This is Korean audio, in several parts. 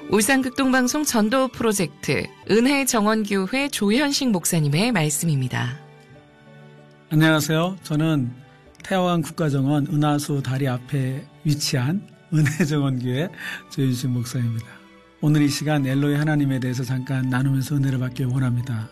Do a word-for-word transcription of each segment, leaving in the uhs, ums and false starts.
울산극동방송 전도 프로젝트 은혜정원교회 조현식 목사님의 말씀입니다. 안녕하세요. 저는 태화강 국가정원 은하수 다리 앞에 위치한 은혜정원교회 조현식 목사입니다. 오늘 이 시간 엘로이 하나님에 대해서 잠깐 나누면서 은혜를 받길 원합니다.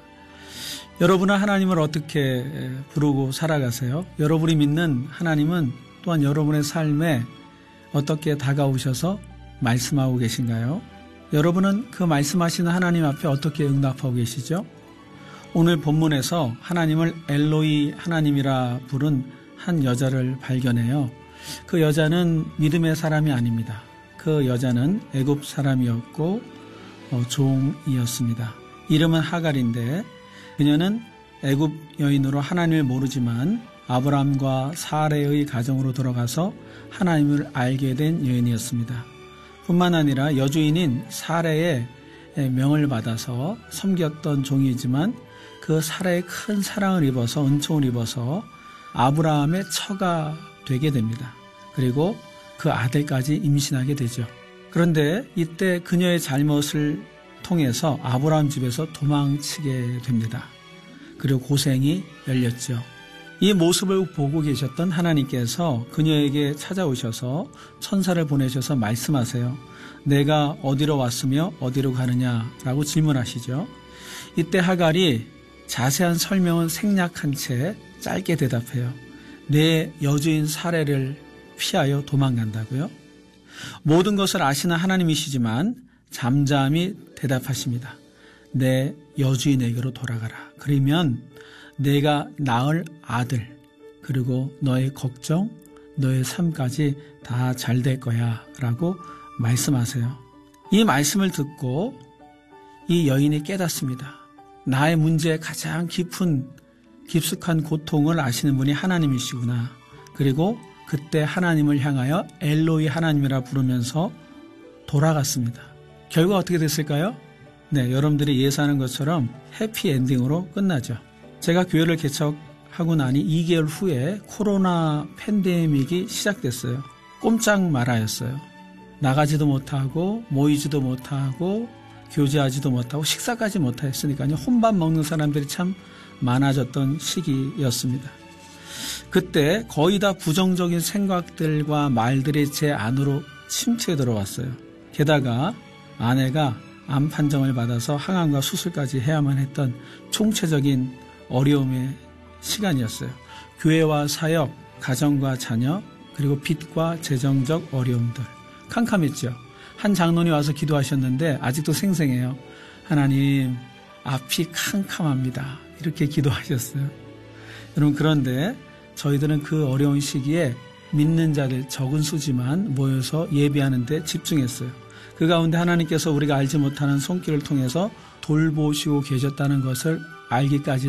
여러분은 하나님을 어떻게 부르고 살아가세요? 여러분이 믿는 하나님은 또한 여러분의 삶에 어떻게 다가오셔서 말씀하고 계신가요? 여러분은 그 말씀하시는 하나님 앞에 어떻게 응답하고 계시죠? 오늘 본문에서 하나님을 엘로이 하나님이라 부른 한 여자를 발견해요. 그 여자는 믿음의 사람이 아닙니다. 그 여자는 애굽 사람이었고 어, 종이었습니다. 이름은 하갈인데 그녀는 애굽 여인으로 하나님을 모르지만 아브라함과 사레의 가정으로 들어가서 하나님을 알게 된 여인이었습니다. 뿐만 아니라 여주인인 사레의 명을 받아서 섬겼던 종이지만 그 사레의 큰 사랑을 입어서 은총을 입어서 아브라함의 처가 되게 됩니다. 그리고 그 아들까지 임신하게 되죠. 그런데 이때 그녀의 잘못을 통해서 아브라함 집에서 도망치게 됩니다. 그리고 고생이 열렸죠. 이 모습을 보고 계셨던 하나님께서 그녀에게 찾아오셔서 천사를 보내셔서 말씀하세요. 내가 어디로 왔으며 어디로 가느냐라고 질문하시죠. 이때 하갈이 자세한 설명은 생략한 채 짧게 대답해요. 내 여주인 사레를 피하여 도망간다고요? 모든 것을 아시는 하나님이시지만 잠잠히 대답하십니다. 내 여주인에게로 돌아가라. 그러면 내가 낳을 아들 그리고 너의 걱정, 너의 삶까지 다 잘 될 거야 라고 말씀하세요. 이 말씀을 듣고 이 여인이 깨닫습니다. 나의 문제에 가장 깊은 깊숙한 고통을 아시는 분이 하나님이시구나. 그리고 그때 하나님을 향하여 엘로이 하나님이라 부르면서 돌아갔습니다. 결과 어떻게 됐을까요? 네, 여러분들이 예상하는 것처럼 해피엔딩으로 끝나죠. 제가 교회를 개척하고 나니 이 개월 후에 코로나 팬데믹이 시작됐어요. 꼼짝 말아였어요. 나가지도 못하고 모이지도 못하고 교제하지도 못하고 식사까지 못했으니까요. 혼밥 먹는 사람들이 참 많아졌던 시기였습니다. 그때 거의 다 부정적인 생각들과 말들이 제 안으로 침투해 들어왔어요. 게다가 아내가 암 판정을 받아서 항암과 수술까지 해야만 했던 총체적인 어려움의 시간이었어요. 교회와 사역, 가정과 자녀, 그리고 빚과 재정적 어려움들 캄캄했죠. 한 장로님이 와서 기도하셨는데 아직도 생생해요. 하나님, 앞이 캄캄합니다. 이렇게 기도하셨어요. 여러분, 그런데 저희들은 그 어려운 시기에 믿는 자들 적은 수지만 모여서 예배하는 데 집중했어요. 그 가운데 하나님께서 우리가 알지 못하는 손길을 통해서 돌보시고 계셨다는 것을 알기까지